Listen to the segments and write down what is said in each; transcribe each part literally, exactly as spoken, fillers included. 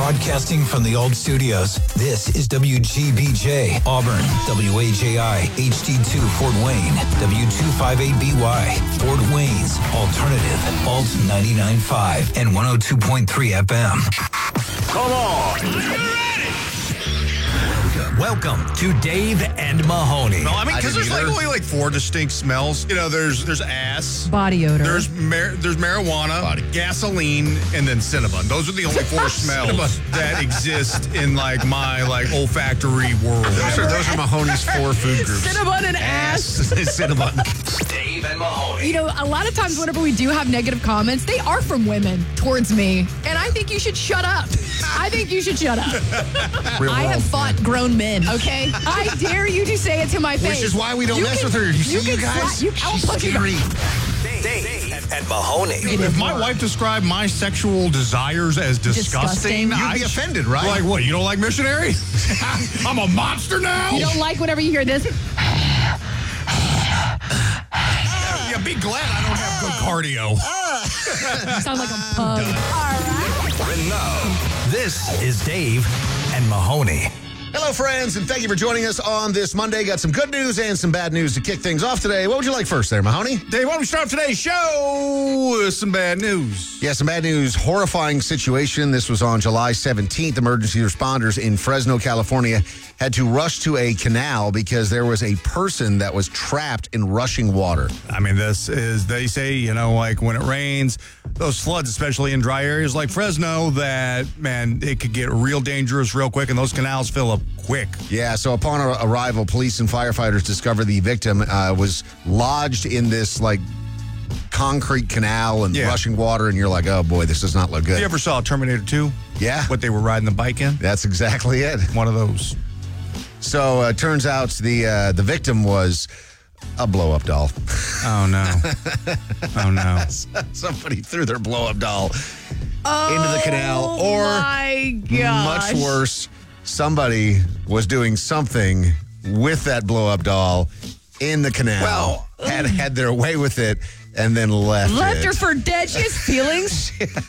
Broadcasting from the old studios, this is W G B J, Auburn, W A J I, H D two, Fort Wayne, W two fifty-eight B Y, Fort Wayne's Alternative, Alt ninety-nine point five and one oh two point three F M. Come on. Welcome to Dave and Mahoney. No, I mean, because I there's like either. only like four distinct smells. You know, there's there's ass, body odor, there's mar- there's marijuana, Body. gasoline, and then Cinnabon. Those are the only four smells that exist in like my like olfactory world. Those are, those are Mahoney's four food groups. Cinnabon and ass. Cinnabon. Dave and Mahoney. You know, a lot of times whenever we do have negative comments, they are from women towards me. And I think you should shut up. I think you should shut up. Real I have world. fought grown men, okay? I dare you to say it to my face. Which is why we don't You mess can- with her. You see, you can guys? slap- you, I'll She's punch you. scary. Dave and Mahoney. If my wife described my sexual desires as disgusting, Disgusting. You'd I'd be offended, right? Like what? You don't like missionary? I'm a monster now. You don't like whenever you hear this? Yeah, be glad I don't have good cardio. Sound like a pug. And now, this is Dave and Mahoney. Hello, friends, and thank you for joining us on this Monday. Got some good news and some bad news to kick things off today. What would you like first there, Mahoney? Dave, why don't we start today's show with some bad news? Yeah, some bad news. Horrifying situation. This was on July seventeenth. Emergency responders in Fresno, California had to rush to a canal because there was a person that was trapped in rushing water. I mean, this is, they say, you know, like when it rains, those floods, especially in dry areas like Fresno, that, man, it could get real dangerous real quick, and those canals fill up quick. Yeah, so upon ar- arrival, police and firefighters discovered the victim uh, was lodged in this, like, concrete canal and Yeah. rushing water, and you're like, oh, boy, this does not look good. You ever saw Terminator two? Yeah. What they were riding the bike in? That's exactly it. One of those. So uh, turns out the uh, the victim was a blow-up doll. Oh, no. Oh, no. Somebody threw their blow-up doll into the canal. Or, my gosh. much worse, somebody was doing something with that blow-up doll in the canal. Well, had had their way with it and then left Left it. her for dead. She has feelings.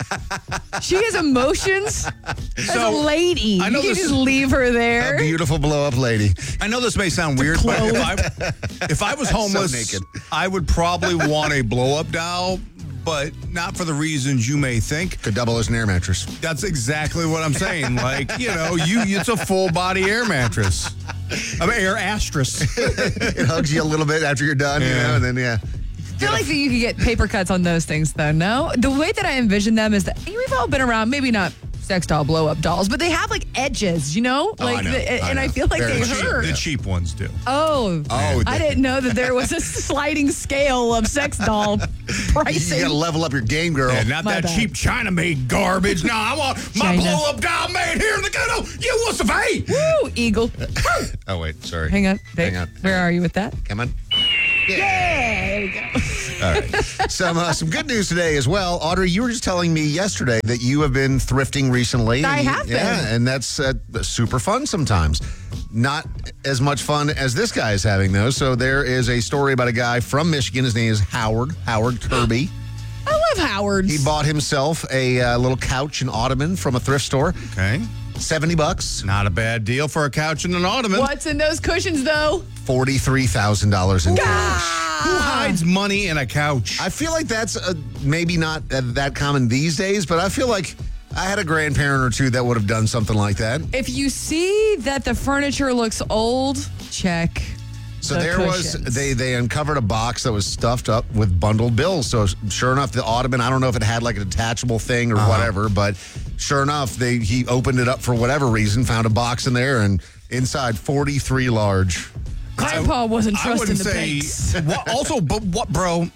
She has emotions. As a So, lady. I know you can this- just leave her A there. beautiful blow-up lady. I know this may sound weird, but if I, if I was homeless, naked. I would probably want a blow-up doll, but not for the reasons you may think. Could double as an air mattress. That's exactly what I'm saying. Like, you know, you it's a full-body air mattress. I mean, air astress. It hugs you a little bit after you're done, you Yeah. know, and then, yeah. I feel like that you could get paper cuts on those things, though, no? The way that I envision them is that we've all been around, maybe not sex doll blow-up dolls, but they have, like, edges, you know? I Like, know, the- I And I know. feel like Very they cheap. hurt. The cheap ones do. Oh. Oh, I didn't know that there was a sliding scale of sex doll You pricing. got to level up your game, girl. And not My that bad. cheap China-made garbage. No, I want my China. blow-up doll made here in the ghetto. You want some pay? Woo, Eagle. Oh, wait, sorry. Hang on. Hang on. Where are you with that? Come on. Yeah, there you go. All right. Some uh, some good news today as well. Audrey, you were just telling me yesterday that you have been thrifting recently. I and- have Yeah, been. and that's uh, super fun sometimes. Not as much fun as this guy is having, though. So there is a story about a guy from Michigan. His name is Howard, Howard Kirby. I love Howard's. He bought himself a uh, little couch and ottoman from a thrift store. Okay. seventy bucks. Not a bad deal for a couch and an ottoman. What's in those cushions, though? forty-three thousand dollars in cash. Who hides money in a couch? I feel like that's uh, maybe not uh, that common these days, but I feel like I had a grandparent or two that would have done something like that. If you see that the furniture looks old, check. So the there was, cushions. they they uncovered a box that was stuffed up with bundled bills. So sure enough, the ottoman, I don't know if it had like a detachable thing or whatever, but sure enough, they he opened it up for whatever reason, found a box in there, and inside forty-three large. Grandpa wasn't I trusting wouldn't the say. banks. What, also, but what, bro?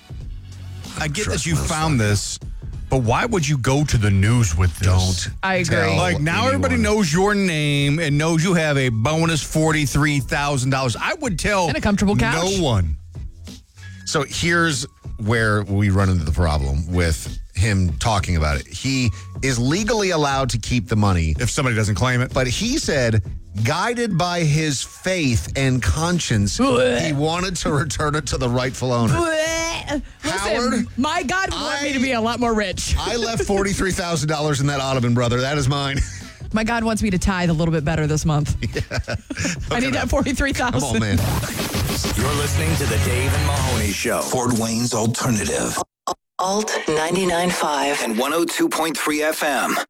I get that you found this, but why would you go to the news with this? Don't. I agree. tell Like, now everybody anyone. knows your name and knows you have a bonus forty-three thousand dollars. I would tell And a comfortable couch. no one. So here's where we run into the problem with him talking about it. He is legally allowed to keep the money, If somebody doesn't claim it. but he said, guided by his faith and conscience, he wanted to return it to the rightful owner. Listen, Howard, my God would want me I- to be a lot more rich. I left forty-three thousand dollars in that ottoman, brother. That is mine. My God wants me to tithe a little bit better this month. I need that forty-three thousand dollars. Come on, man. You're listening to the Dave and Mahoney Show. Fort Wayne's Alternative. Alt ninety-nine point five And one oh two point three F M.